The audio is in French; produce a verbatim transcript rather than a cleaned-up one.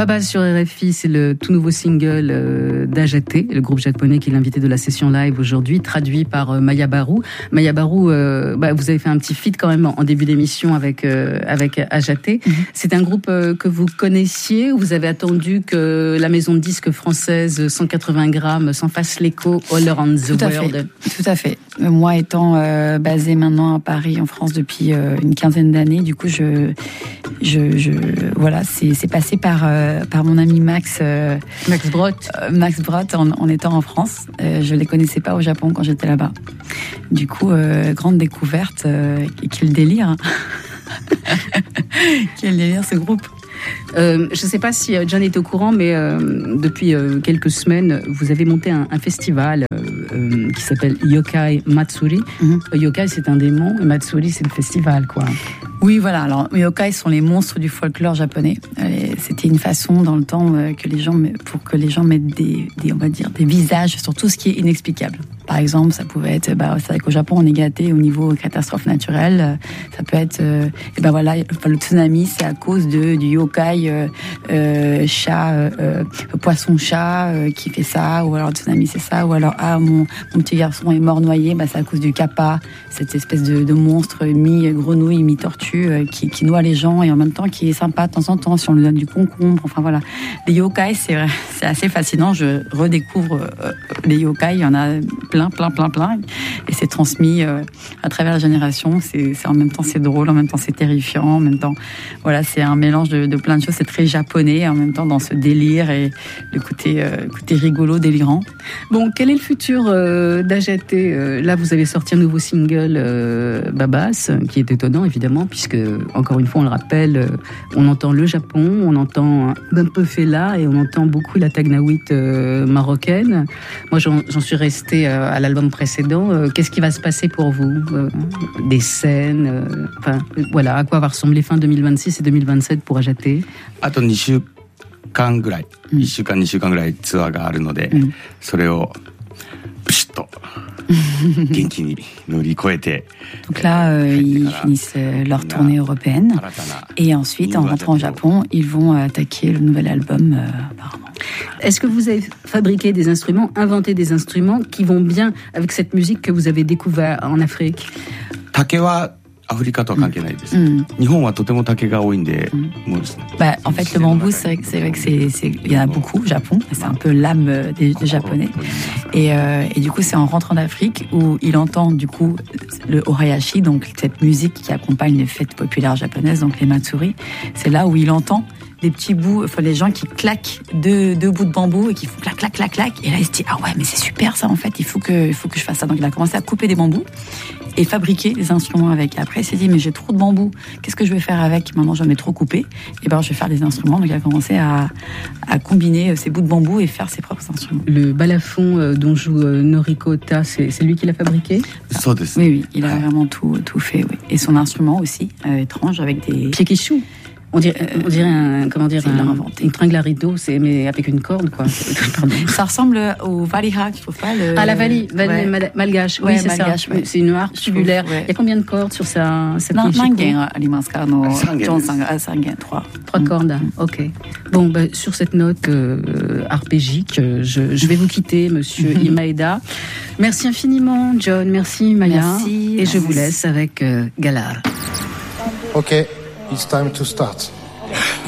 Baba sur R F I, c'est le tout nouveau single euh, d'Ajate, le groupe japonais qui est l'invité de la session live aujourd'hui, traduit par euh, Maya Baru. Maya Baru, euh, bah, vous avez fait un petit feat quand même en, en début d'émission avec euh, avec Ajate. Mm-hmm. C'est un groupe euh, que vous connaissiez ou vous avez attendu que la maison de disques française cent quatre-vingts grammes s'en fasse l'écho all around the Tout à world? Fait. Tout à fait. Moi étant euh, basée maintenant à Paris, en France, depuis euh, une quinzaine d'années, du coup, je, je, je voilà, c'est, c'est passé par euh, par mon ami Max euh, Max Brott. Euh, Max Brott en, en étant en France. Euh, je les connaissais pas au Japon quand j'étais là-bas. Du coup, euh, grande découverte. Euh, quel délire! Hein. Quel délire ce groupe! Euh, je ne sais pas si John est au courant, mais euh, depuis euh, quelques semaines, vous avez monté un, un festival euh, euh, qui s'appelle Yokai Matsuri. Mm-hmm. Yokai, c'est un démon, et Matsuri, c'est le festival, quoi. Oui, voilà. Alors, yokai sont les monstres du folklore japonais. C'était une façon dans le temps que les gens, pour que les gens mettent des, des, on va dire, des visages sur tout ce qui est inexplicable. Par exemple, ça pouvait être, bah, c'est vrai qu'au Japon, on est gâté au niveau catastrophe naturelle. Ça peut être, euh, et ben voilà, le tsunami, c'est à cause de du yokai euh, euh, chat, euh, poisson-chat euh, qui fait ça, ou alors le tsunami, c'est ça, ou alors ah mon, mon petit garçon est mort noyé, bah c'est à cause du kappa, cette espèce de, de monstre mi-grenouille, mi-tortue qui, qui noie les gens et en même temps qui est sympa de temps en temps si on lui donne du concombre. Enfin voilà, les yokai, c'est c'est assez fascinant. Je redécouvre euh, les yokai, il y en a plein, plein, plein, plein, et c'est transmis euh, à travers la génération. C'est, c'est en même temps c'est drôle, en même temps c'est terrifiant, en même temps voilà, c'est un mélange de, de plein de choses. C'est très japonais en même temps dans ce délire et le côté euh, côté rigolo, délirant. Bon, quel est le futur euh, d'Ajate? euh, Là, vous avez sorti un nouveau single, euh, Babas, qui est étonnant évidemment, puisque, encore une fois, on le rappelle, euh, on entend le Japon, on entend un peu Fela et on entend beaucoup la tagnaouite euh, marocaine. Moi, j'en, j'en suis restée euh, à l'album précédent. Euh, qu'est-ce qui va se passer pour vous? euh, Des scènes euh, enfin, voilà, à quoi va ressembler fin deux mille vingt-six et deux mille vingt-sept pour Ajate? あとにしゅうかんぐらい、いっしゅうかんにしゅうかんぐらいツアーがあるので、うん、それをブシッと元気に乗り越えて Donc là, euh, ils finissent leur tournée européenne et ensuite, en rentrant au Japon, ils vont attaquer le nouvel album, euh, apparemment. Est-ce que vous avez fabriqué des instruments, inventé des instruments qui vont bien avec cette musique que vous avez découvert en Afrique? 竹はアフリカとは関係ないです。Mm. 日本はとても竹が多いんで、mm. もうですね。 Bah, en fait, le bambou, c'est vrai que c'est vrai que c'est, c'est, il y en a beaucoup au Japon. C'est un peu l'âme des, des Japonais. Et, euh, et du coup, c'est en rentrant d'Afrique où il entend du coup le orayashi, donc cette musique qui accompagne les fêtes populaires japonaises, donc les matsuri. C'est là où il entend des petits bouts, enfin les gens qui claquent deux, deux bouts de bambou et qui font clac, clac, clac, clac. Et là, il se dit, ah ouais, mais c'est super ça, en fait, il faut que, il faut que je fasse ça. Donc, il a commencé à couper des bambous et fabriquer des instruments avec. Et après, il s'est dit, mais j'ai trop de bambou, qu'est-ce que je vais faire avec? Maintenant, j'en ai trop coupé. Et ben, je vais faire des instruments. Donc, il a commencé à, à combiner ces bouts de bambou et faire ses propres instruments. Le balafon dont joue Noriko Ota, c'est, c'est lui qui l'a fabriqué? Ah. Oui, oui, il a vraiment tout, tout fait, oui. Et son instrument aussi, euh, étrange, avec des... pieds qui chouent. On dirait, on dirait un, comment dire, un, une tringle à rideau, c'est, mais avec une corde, quoi. Pardon. Ça ressemble au valiha, tu trouves pas le... Ah, la vali, vali ouais. mal, malgache. Oui, ouais, c'est malgache, ça. Ouais. C'est une harpe tubulaire. Ouais. Il y a combien de cordes sur sa, sa Non, nangen arimasu ka no sangen, trois. Trois cordes, mm. Ok. Bon, bah, sur cette note euh, arpégique, je, je vais vous quitter, monsieur mm-hmm. Imaeda. Merci infiniment, John. Merci, Maya. Merci. Et je vous laisse avec euh, Galar. Ok. It's time to start.